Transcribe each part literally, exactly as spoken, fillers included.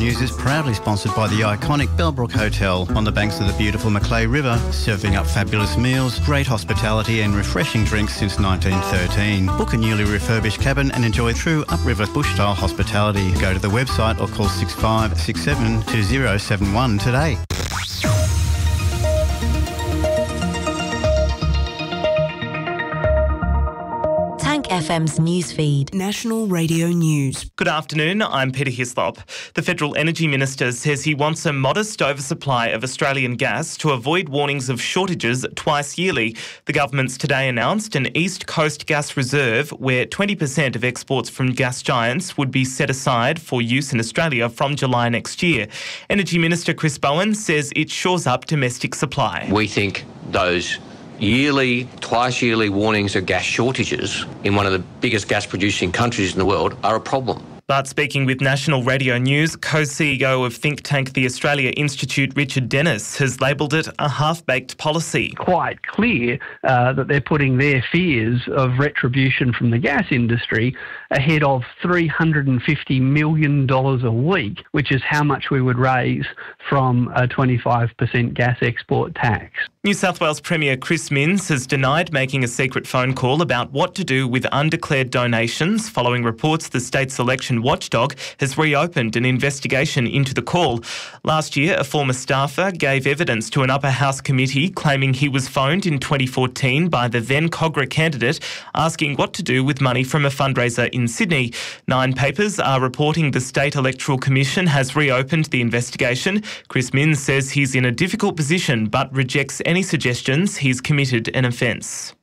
News is proudly sponsored by the iconic Bellbrook Hotel on the banks of the beautiful Macleay River, serving up fabulous meals, great hospitality and refreshing drinks since nineteen thirteen. Book a newly refurbished cabin and enjoy true upriver bush-style hospitality. Go to the website or call six five six seven two zero seven one today. F M's newsfeed. National Radio News. Good afternoon, I'm Peter Hislop. The Federal Energy Minister says he wants a modest oversupply of Australian gas to avoid warnings of shortages twice yearly. The government's today announced an East Coast gas reserve where twenty percent of exports from gas giants would be set aside for use in Australia from July next year. Energy Minister Chris Bowen says it shores up domestic supply. We think those yearly, twice yearly warnings of gas shortages in one of the biggest gas producing countries in the world are a problem. But speaking with National Radio News, co-C E O of think tank the Australia Institute, Richard Dennis, has labelled it a half-baked policy. Quite clear uh, that they're putting their fears of retribution from the gas industry ahead of three hundred fifty million dollars a week, which is how much we would raise from a twenty-five percent gas export tax. New South Wales Premier Chris Minns has denied making a secret phone call about what to do with undeclared donations following reports the state's election watchdog has reopened an investigation into the call. Last year, a former staffer gave evidence to an upper house committee claiming he was phoned in twenty fourteen by the then Cogra candidate asking what to do with money from a fundraiser in Sydney. Nine papers are reporting the State Electoral Commission has reopened the investigation. Chris Minns says he's in a difficult position but rejects any suggestions he's committed an offence.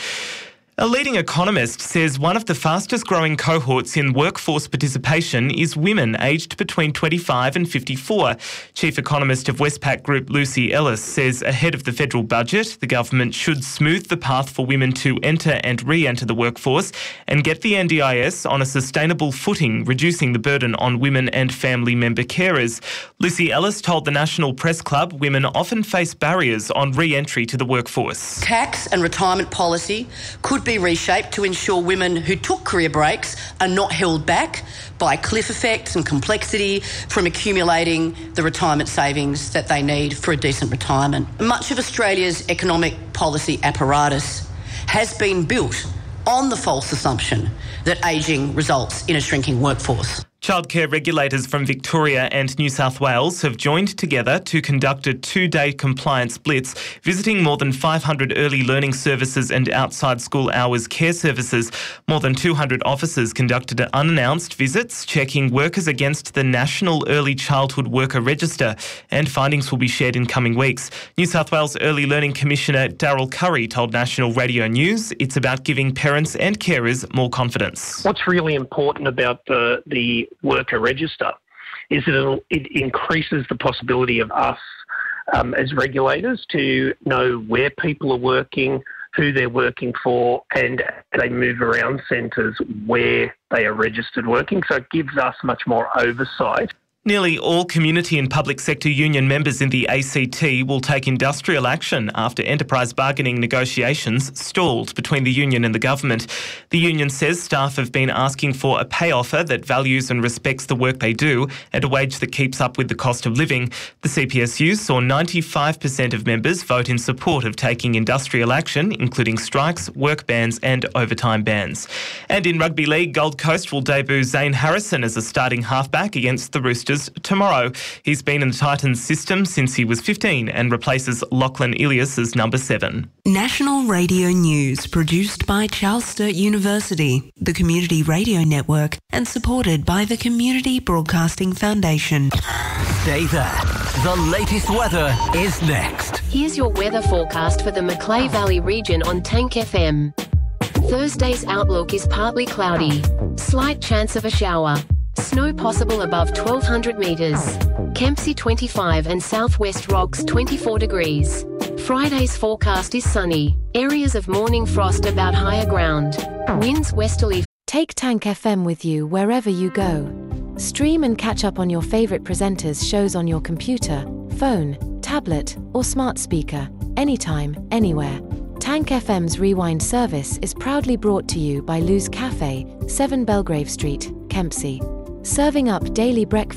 A leading economist says one of the fastest growing cohorts in workforce participation is women aged between twenty-five and fifty-four. Chief economist of Westpac Group Lucy Ellis says ahead of the federal budget, the government should smooth the path for women to enter and re-enter the workforce and get the N D I S on a sustainable footing, reducing the burden on women and family member carers. Lucy Ellis told the National Press Club women often face barriers on re-entry to the workforce. Tax and retirement policy could be reshaped to ensure women who took career breaks are not held back by cliff effects and complexity from accumulating the retirement savings that they need for a decent retirement. Much of Australia's economic policy apparatus has been built on the false assumption that ageing results in a shrinking workforce. Childcare regulators from Victoria and New South Wales have joined together to conduct a two-day compliance blitz, visiting more than five hundred early learning services and outside school hours care services. More than two hundred officers conducted unannounced visits, checking workers against the National Early Childhood Worker Register, and findings will be shared in coming weeks. New South Wales Early Learning Commissioner Daryl Curry told National Radio News it's about giving parents and carers more confidence. What's really important about the, the worker register is that it'll, it increases the possibility of us um, as regulators to know where people are working, who they're working for, and they move around centres where they are registered working. So it gives us much more oversight. Nearly all community and public sector union members in the A C T will take industrial action after enterprise bargaining negotiations stalled between the union and the government. The union says staff have been asking for a pay offer that values and respects the work they do and a wage that keeps up with the cost of living. The C P S U saw ninety-five percent of members vote in support of taking industrial action, including strikes, work bans and overtime bans. And in rugby league, Gold Coast will debut Zane Harrison as a starting halfback against the Roosters tomorrow. He's been in the Titans system since he was fifteen and replaces Lachlan Ilias as number seven. National Radio News, produced by Charles Sturt University, the Community Radio Network, and supported by the Community Broadcasting Foundation. Stay there. The latest weather is next. Here's your weather forecast for the Macleay Valley region on Tank F M. Thursday's outlook is partly cloudy. Slight chance of a shower. Snow possible above twelve hundred metres. Kempsey twenty-five and Southwest Rocks twenty-four degrees. Friday's forecast is sunny. Areas of morning frost about higher ground. Winds westerly. Take Tank F M with you wherever you go. Stream and catch up on your favourite presenters' shows on your computer, phone, tablet or smart speaker, anytime, anywhere. Tank F M's Rewind service is proudly brought to you by Lou's Cafe, seven Belgrave Street, Kempsey. Serving up daily breakfast